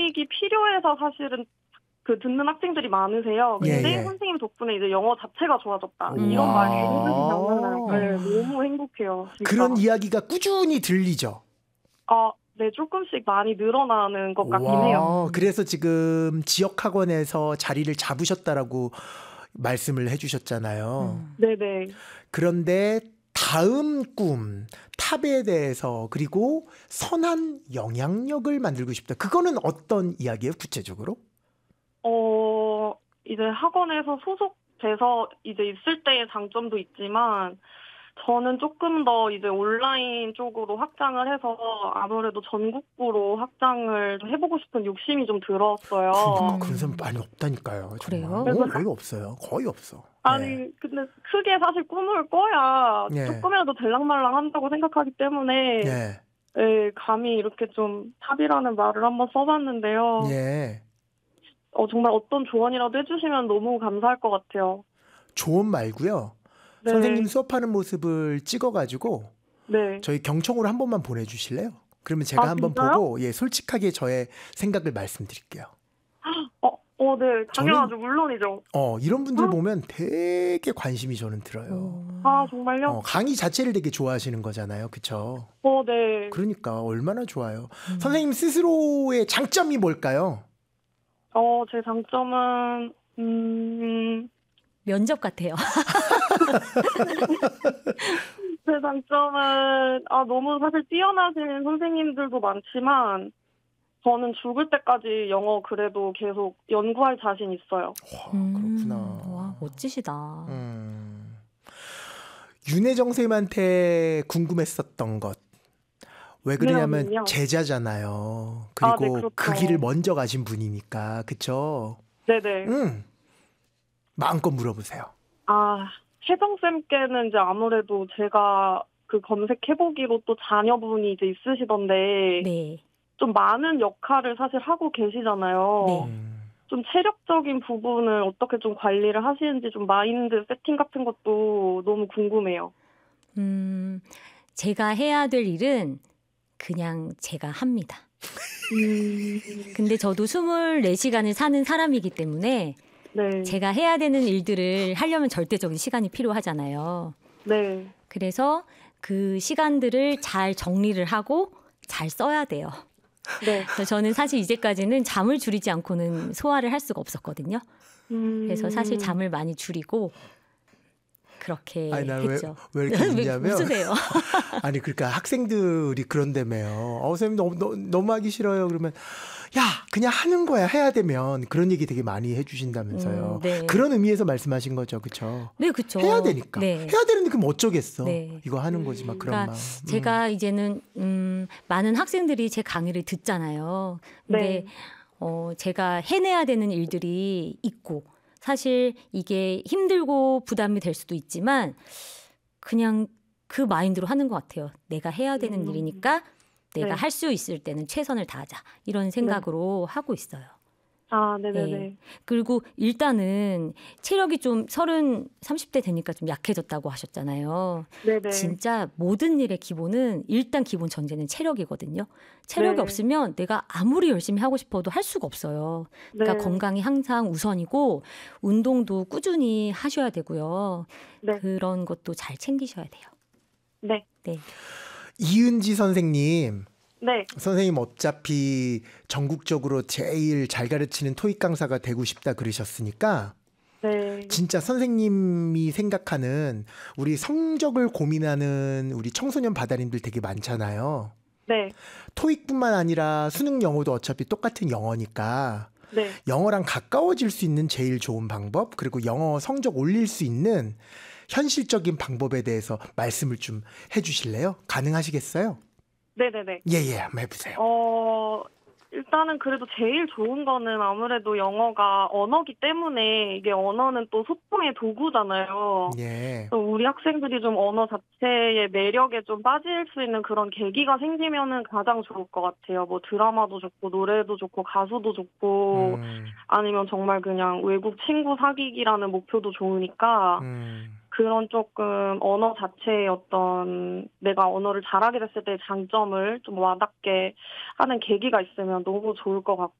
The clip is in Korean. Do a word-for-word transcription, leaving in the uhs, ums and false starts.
토익이 필요해서 사실은 그 듣는 학생들이 많으세요. 근데 예, 예. 선생님 덕분에 이제 영어 자체가 좋아졌다. 음. 이런 말이 와. 해주시면 네, 너무 행복해요. 진짜. 그런 이야기가 꾸준히 들리죠. 아, 네, 조금씩 많이 늘어나는 것 같긴 와, 해요. 그래서 지금 지역 학원에서 자리를 잡으셨다라고 말씀을 해주셨잖아요. 음. 네네. 그런데 다음 꿈, 탑에 대해서 그리고 선한 영향력을 만들고 싶다. 그거는 어떤 이야기예요, 구체적으로? 어, 이제 학원에서 소속돼서 이제 있을 때의 장점도 있지만, 저는 조금 더 이제 온라인 쪽으로 확장을 해서 아무래도 전국구로 확장을 좀 해보고 싶은 욕심이 좀 들었어요. 그러니까 음. 그런 사람 많이 없다니까요. 정말. 그래요? 어, 거의 없어요. 거의 없어. 아니, 네. 근데 크게 사실 꿈을 꿔야 예. 조금이라도 들락말락 한다고 생각하기 때문에, 예. 예, 감히 이렇게 좀 탑이라는 말을 한번 써봤는데요. 예. 어, 정말 어떤 조언이라도 해주시면 너무 감사할 것 같아요. 조언 말고요. 네. 선생님 수업하는 모습을 찍어가지고 네. 저희 경청으로 한 번만 보내주실래요? 그러면 제가 아, 한번 진짜요? 보고 예, 솔직하게 저의 생각을 말씀드릴게요. 어, 어, 네. 당연하죠. 저는- 물론이죠. 어, 이런 분들 어? 보면 되게 관심이 저는 들어요. 아, 정말요? 어, 강의 자체를 되게 좋아하시는 거잖아요. 그쵸? 어, 네. 그러니까 얼마나 좋아요. 음. 선생님 스스로의 장점이 뭘까요? 어, 제 장점은, 음, 면접 같아요. 제 장점은, 아, 너무 사실 뛰어나신 선생님들도 많지만, 저는 죽을 때까지 영어 그래도 계속 연구할 자신 있어요. 와, 음. 그렇구나. 와, 멋지시다. 음. 윤혜정 쌤한테 궁금했었던 것. 왜 그러냐면 왜냐면요? 제자잖아요. 아, 네, 그리고 그렇죠. 그 길을 먼저 가신 분이니까. 그쵸? 네네. 응. 마음껏 물어보세요. 아, 혜정쌤께는 이제 아무래도 제가 그 검색해보기로 또 자녀분이 이제 있으시던데, 네. 좀 많은 역할을 사실 하고 계시잖아요. 네. 음. 좀 체력적인 부분을 어떻게 좀 관리를 하시는지 좀 마인드 세팅 같은 것도 너무 궁금해요. 음, 제가 해야 될 일은 그냥 제가 합니다. 음, 근데 저도 스물네 시간을 사는 사람이기 때문에 네. 제가 해야 되는 일들을 하려면 절대적인 시간이 필요하잖아요. 네. 그래서 그 시간들을 잘 정리를 하고 잘 써야 돼요. 네. 그래서 저는 사실 이제까지는 잠을 줄이지 않고는 소화를 할 수가 없었거든요. 음, 그래서 사실 잠을 많이 줄이고 그렇게 아니, 나 왜, 했죠. 왜 이렇게 왜 웃냐면. 웃으세요? 아니, 그러니까 학생들이 그런다며요. 어, 선생님 너무, 너무, 너무 하기 싫어요. 그러면, 야, 그냥 하는 거야. 해야 되면. 그런 얘기 되게 많이 해주신다면서요. 음, 네. 그런 의미에서 말씀하신 거죠. 그쵸? 네, 그렇죠. 해야 되니까. 네. 해야 되는데 그럼 어쩌겠어. 네. 이거 하는 거지, 막 그런 그러니까 마음. 제가 이제는 음, 많은 학생들이 제 강의를 듣잖아요. 근데 네. 어, 제가 해내야 되는 일들이 있고 사실 이게 힘들고 부담이 될 수도 있지만 그냥 그 마인드로 하는 것 같아요. 내가 해야 되는 음. 일이니까 내가 네. 할 수 있을 때는 최선을 다하자. 이런 생각으로 하고 있어요. 아, 네네네. 네. 그리고 일단은 체력이 좀 서른, 삼십 대 되니까 좀 약해졌다고 하셨잖아요. 네네. 진짜 모든 일의 기본은 일단 기본 전제는 체력이거든요. 체력이 네. 없으면 내가 아무리 열심히 하고 싶어도 할 수가 없어요. 그러니까 네. 건강이 항상 우선이고 운동도 꾸준히 하셔야 되고요. 네. 그런 것도 잘 챙기셔야 돼요. 네. 네. 이은지 선생님. 네. 선생님 어차피 전국적으로 제일 잘 가르치는 토익 강사가 되고 싶다 그러셨으니까 네. 진짜 선생님이 생각하는 우리 성적을 고민하는 우리 청소년 바다님들 되게 많잖아요. 네. 토익뿐만 아니라 수능 영어도 어차피 똑같은 영어니까 네. 영어랑 가까워질 수 있는 제일 좋은 방법, 그리고 영어 성적 올릴 수 있는 현실적인 방법에 대해서 말씀을 좀 해주실래요? 가능하시겠어요? 네네네. 예예, 한번 해보세요. 어, 일단은 그래도 제일 좋은 거는 아무래도 영어가 언어기 때문에 이게 언어는 또 소통의 도구잖아요. 예. 또 우리 학생들이 좀 언어 자체의 매력에 좀 빠질 수 있는 그런 계기가 생기면은 가장 좋을 것 같아요. 뭐 드라마도 좋고 노래도 좋고 가수도 좋고 음, 아니면 정말 그냥 외국 친구 사귀기라는 목표도 좋으니까 음. 그런 조금 언어 자체의 어떤 내가 언어를 잘하게 됐을 때의 장점을 좀 와닿게 하는 계기가 있으면 너무 좋을 것